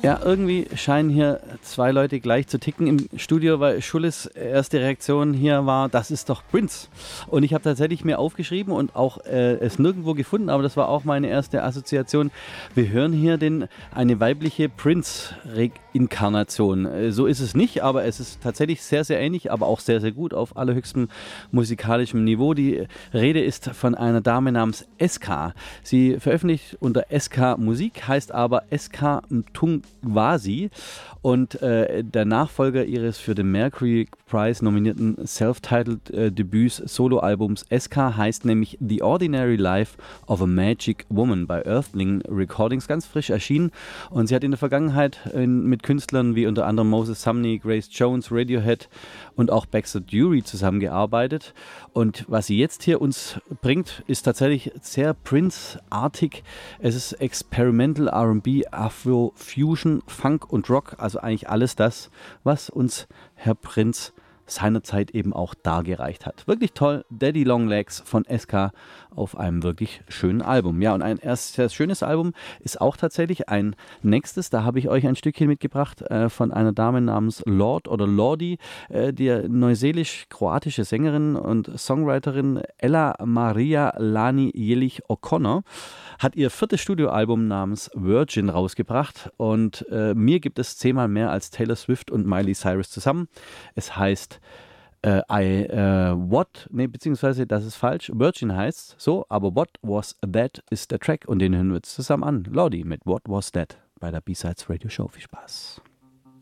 Ja, irgendwie scheinen hier zwei Leute gleich zu ticken im Studio, weil Schulles erste Reaktion hier war, das ist doch Prince. Und ich habe tatsächlich mir aufgeschrieben und auch es nirgendwo gefunden, aber das war auch meine erste Assoziation. Wir hören hier eine weibliche Prince-Inkarnation. So ist es nicht, aber es ist tatsächlich sehr, sehr ähnlich, aber auch sehr, sehr gut auf allerhöchstem musikalischem Niveau. Die Rede ist von einer Dame namens SK. Sie veröffentlicht unter SK Musik, heißt aber SK Mtungwazi und der Nachfolger ihres für den Mercury Prize nominierten Self-Titled Debüts Soloalbums SK heißt nämlich The Ordinary Life of a Magic Woman bei Earthling Recordings, ganz frisch erschienen, und sie hat in der Vergangenheit mit Künstlern wie unter anderem Moses Sumney, Grace Jones, Radiohead und auch Baxter Dury zusammengearbeitet, und was sie jetzt hier uns bringt, ist tatsächlich sehr Prince-artig. Es ist Experimental R&B, Afro, Fusion, Funk und Rock, also eigentlich alles das, was uns Herr Prince seinerzeit eben auch dargereicht hat. Wirklich toll, Daddy Long Legs von SK auf einem wirklich schönen Album. Ja, und ein erstes schönes Album ist auch tatsächlich ein nächstes, da habe ich euch ein Stückchen mitgebracht von einer Dame namens Lord oder Lordi, die neuseelisch-kroatische Sängerin und Songwriterin Ella Maria Lani Jelich O'Connor hat ihr viertes Studioalbum namens Virgin rausgebracht, und mir gibt es 10-mal mehr als Taylor Swift und Miley Cyrus zusammen. Es heißt beziehungsweise das ist falsch, Virgin heißt so, aber What Was That ist der Track, und den hören wir jetzt zusammen an. Lordi mit What Was That bei der B-Sides Radio Show. Viel Spaß.